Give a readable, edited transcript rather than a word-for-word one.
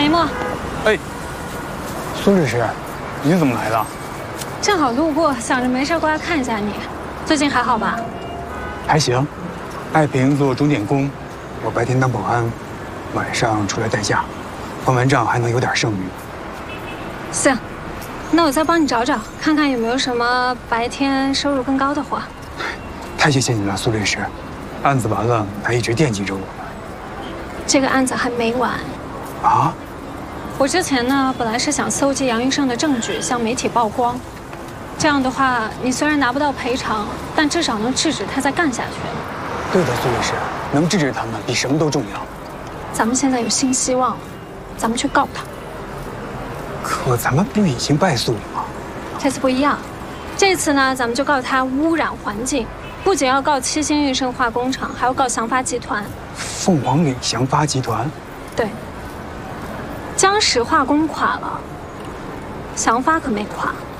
马一墨， 哎，苏律师，你怎么来了？ 正好路过，想着没事过来看一下你。最近还好吧？ 还行。爱萍做钟点工，我白天当保安，晚上出来代驾，还完账还能有点剩余。 行，那我再帮你找找，看看有没有什么白天收入更高的活。 太谢谢你了，苏律师。案子完了，还一直惦记着我们。 这个案子还没完。 啊？ 我之前呢，本来是想搜集杨医生的证据，向媒体曝光。这样的话，你虽然拿不到赔偿，但至少能制止他再干下去。 对的，苏律师，能制止他们比什么都重要。 咱们现在有新希望了，咱们去告他。 可咱们不已经败诉了吗？ 这次不一样，这次呢，咱们就告他污染环境，不仅要告七星运胜化工厂，还要告祥发集团。 凤凰岭祥发集团？ 对。江石化工垮了，祥发可没垮。